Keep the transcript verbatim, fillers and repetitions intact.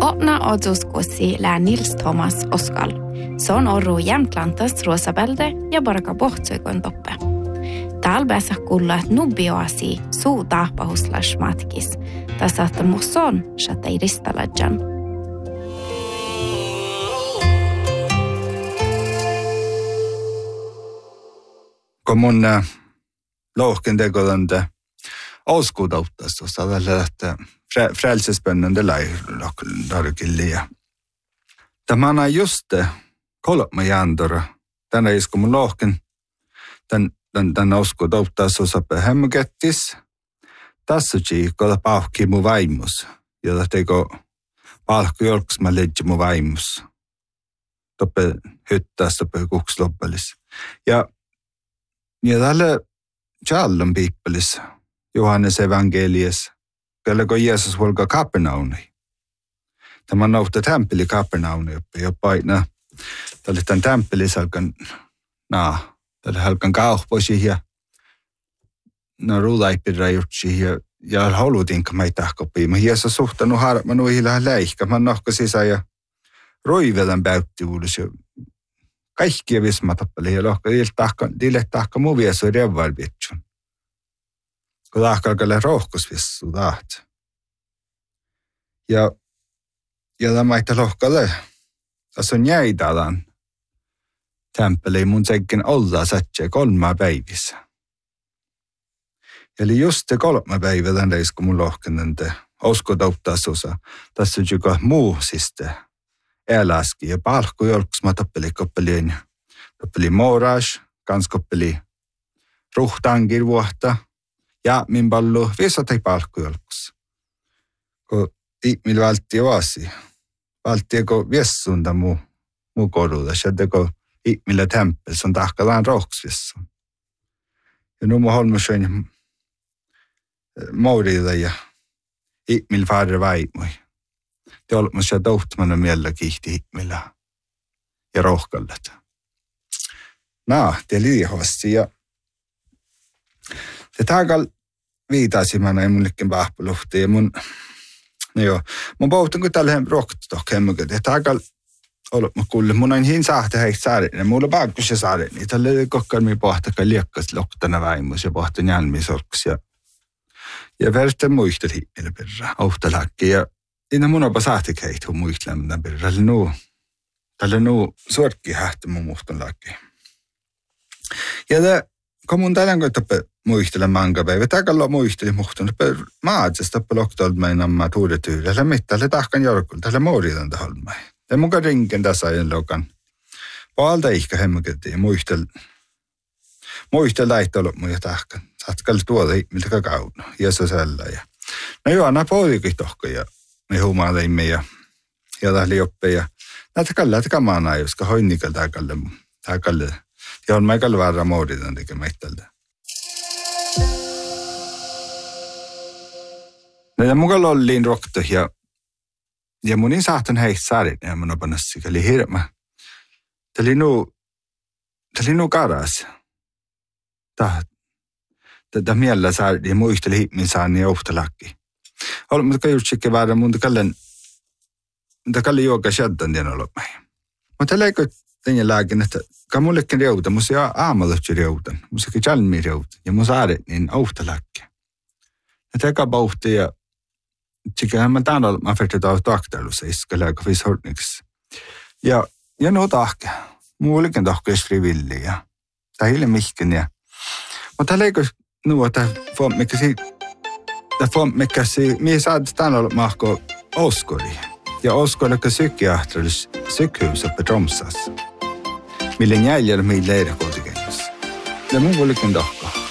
Otna odsuskussi lää Nils Thomas Oskal. Se on orru jämtlantas ruosapelde ja baraka pohtsoikon toppe. Täällä pääsä kuulla nubbioasi suu tahpahuslas matkis. Tässä on muson shatei ristaladjan. Kun mun lohken tekodante auskuutauttas tuossa tällä lähtee frälsespönnande läirokillia. Tämä on just kolme jändora. Tänä isku mun lohken tän tän tän auskuutauttas tuossa hemmekettis. Tässä chi koda pahki mun vaimus. Ja teko palkku jolks mä leidji mun vaimus. Toppe hyttää toppe kuks loppelis. Ja ja tälle Charlon piippelis Johannes evankelies. Kyllä kun Jeesus volka Kapernauni. Tämä on nouhta temppeli Kapernauni oppi. Jopa aina tälle tämän temppelissä alkan naa. Tälle alkan kauhpoisi ja no ruulaipirra jutsi ja ja halutinka meitä kopi. Mä Jeesus suhtanut harmanu ihilä leikka. Mä nohka sisään ja roivelan päyttivuudessa. Kaikkia visma tappeli ja lohka dille tahka muu viesu revval vitsun. Kun tahkalkalle rohkus vissu taht. Ja ja tämä ei lohkalle. Tässä on jäidalan temppeli mun sekin olla satse kolmaa päivissä. Eli just te kolme päivä tämän reis, kun mun lohkenente uskotauttassosa. Tässä on joka muu siste. Äläski ja palkku jolks mä tappeli koppeliin. Tappeli moras, kans koppeli ruhtangir vuotta. Ja min pallu viesatei palkku jolks. Kun ihmillä valtti oasi. Valtti eko viessunda muu, muu koruda. Sieltäko ihmillä temppels on tahkalaan rohks viessun. Ja nu mun holmusöin mourida ja ihmillä fader vaimui. Te olemme sieltä tohtmana mielellä kiihti ihmillä ja rohkallet. Naa, te liihosti ja te taakal viitaisimana ei mullekin vahpuluhti ja mun, no joo, mun pohtin kun tällä rohkuttohk hemmuket, te taakal olemme kuulle, mun on hin saahte heistä saarinen, mulla paakkus ja saarinen, tällä kokkaan mi pohtakaan liekkas lohtana väimus ja pohtan jälmisorks ja ja verten muistel himmille perra, ohtalakki ja innan mun onpa sahtik heit hun muistleminen perra, tällä nuu, tällä nuu suorkki hähti mun muhton lakki. Ja tämä, kun mun tällä on tappe muistele mangapäivä, tämäkään muisteli muhton, tappe maatsesta tappe loktolta meidän ammaa tuudetyydä, tällä mitään, tällä tahkan jorkulla, tällä mouritan taholmai. Ja mukaan rinken tässä ajan lokan. Paalta ihkä hemmäketiin ja muistel, muistel lähtölöp mun ja tahkan. Saatkalle tuoda miltä kauna, Jeesus ällä. Ja no joo, nämä poikin tohko ja me huumaateimme ja ja tähli oppe ja näitä kalle, että kamana ei koska hoinnikal taakalle, taakalle. Ja on meikalla väärä mooditan tekemäitältä. No ja mukalla olliin rokto ja ja munin saatan heistä saarit ja mun opanassi, eli hirma. Täli nuu, täli nuu karas. Tää Tätä mielellä saarit ja muisteli himmin saani ja uhtalakki. Olemme mutta kajutsikki väärä mun takallen, takallen juoka sieltä tien olemme. Mutta leikot tänne lääkin, että ka mullekin reuta, musta ja aamalotsi reutan, musta ka jalmi reutan ja mun saarit niin uhtalakki. Ja teka pauhti ja Sikähän mä tämän olen, mä färtit av taktelussa iskellä, kun viisi hortniks. Ja, ja no tahke. Muulikin tahke is frivillig, ja. Tää hiile mihken, ja. Mutta tää leikos nuo, tää får mikä si, tää får mikä si, mihin saat tämän olen mahko oskori. Ja oskori, kun psykiatrillis sykhuset på Tromsas. Mille jäljellä meillä leirä kotikennassa. Ja muulikin tahke.